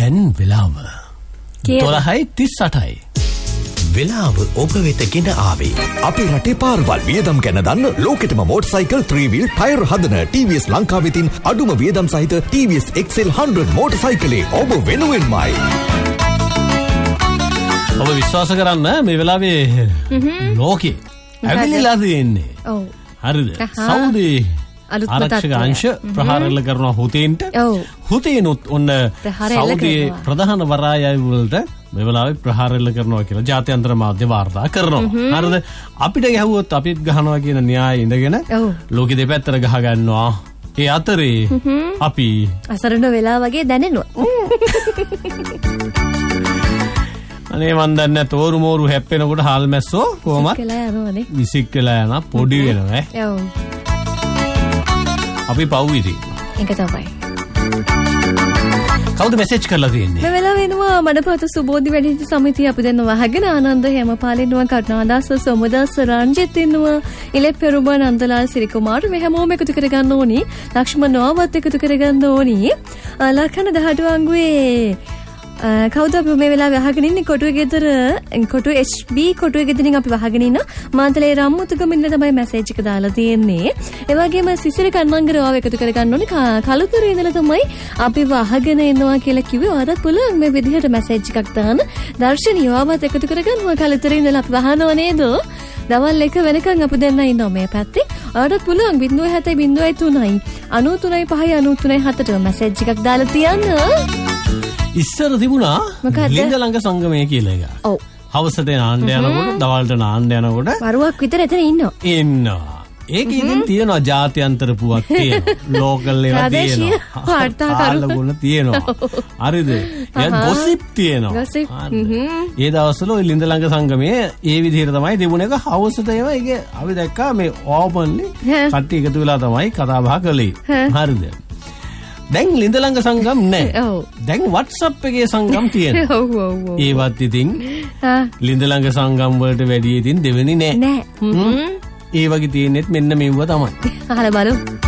දැන් වෙලාව 12:38යි. වෙලාව ඔබ වෙත ගෙන ආවේ අපේ රටේ පාරවල් වියදම් ගැන දන්න ලෝකෙටම මෝටර්සයිකල් 3-wheel ටයර් හදන TVS ලංකාව වෙතින් අඩුම වියදම් සහිත TVS XL 100 මෝටර්සයිකලේ ඔබ වෙනුවෙන්මයි. ඔබ විශ්වාස කරන්න මේ වෙලාවේ ලෝකේ ඇවිල්ලා තියෙන්නේ. ඔව්. හරිද? සෞදි ආරක්ෂක අංශ ප්‍රහාරල කරනවා හුතීන්ට. හුතීනුත් ඔන්න සෞදි ප්‍රධාන වරායයි වලට මේ වෙලාවේ ප්‍රහාරල කරනවා කියලා ජාත්‍යන්තර මාධ්‍ය වාර්තා කරනවා. හරිද? අපිට ගැහුවොත් අපිත් ගහනවා කියන න්‍යාය ඉඳගෙන ලෝකෙ දෙපැත්තට ගහ ගන්නවා. ඒ අතරේ අපි අසරණ වෙලා වගේ දැනෙනවා. අනේ මන් දන්නේ තෝරු මෝරු හැප්පෙනකොට හාල් මැස්සෝ කොහමද විසික් වෙලා යන පොඩි වෙනවා ඈ. ඔව්. අපි පව් ඉතින්. ඒක තමයි. කවුද මෙසේජ් කරලා තියෙන්නේ? මේ වෙලාව වෙනවා මඩපත සුබෝධි වැඩිහිටි සමිතිය අපි දෙන්න වහගෙන ආනන්ද හේමපාලින්නවා කරුණාදාස සෝමදාස රංජිත් ඉන්නවා ඉලෙප් පෙරුම නන්දලාල් සිරිකුමාර මේ හැමෝම එකතු කරගන්න ඕනි. ලක්ෂ්මන් නෝවත් එකතු කරගන්න ඕනි. ලක්ෂණ 18 අංගුවේ කවුද අපි මේ වෙලාවේ අහගෙන ඉන්නේ කොටුවේ ගෙදර කොටුවේ HB කොටුවේ ගෙදරින් අපි වහගෙන ඉන්න මාතලේ රම්මුතුගමින්ද තමයි මැසේජ් එක දාලා තියෙන්නේ. ඒ වගේම සිසිර කන්නංගරව එකතු කරගන්න ඕනේ කලුතරේ ඉඳලා තමයි අපි වහගෙන ඉන්නවා කියලා කිව්වේ. ඔයාලට පුළුවන් මේ විදිහට මැසේජ් එකක් දාන්න. දර්ශනියවවත් එකතු කරගන්නවා කලුතරේ ඉඳලා අපි වහනව නේද? දවල් 1 වෙනකන් අපි දෙන්න ඉන්නවා මේ පැත්තේ. ඔයාලට පුළුවන් 0703යි 93යි 5යි 93යි 7ට මැසේජ් එකක් දාලා තියන්න. ඉස්සර තිබුණා ලිංග ළඟ සංගමය කියලා එක. ඔව්. හවසට නාන්න යනකොට, දවල්ට නාන්න යනකොට වරුවක් විතර එතන ඉන්නවා. ඒකෙන් තියෙනවා ජාත්‍යන්තර පුවක් තියෙනවා. ලෝකල් ඒවා තියෙනවා. වාර්තාකරු තියෙනවා. හරිද? ඒක ගොසිප් තියෙනවා. ඒ දවස්වල ওই ලිංග ළඟ සංගමයේ ඒ විදිහට තමයි තිබුණ එක. හවසට ඒවා ඒක අපි දැක්කා මේ ඕපන්ලි කට්ටිය එකතු වෙලා තමයි කතා බහ කළේ. හරිද? දැන් ලිඳ ළඟ සංගම් නැහැ. දැන් WhatsApp එකේ සංගම් තියෙනවා. ඒවත් ඉතින් ලිඳ ළඟ සංගම් වලට වැඩි ඉතින් දෙවෙනි නෑ. ඒ වගේ තියෙනෙත් මෙන්න මෙව්ව තමයි. අහලා බලමු.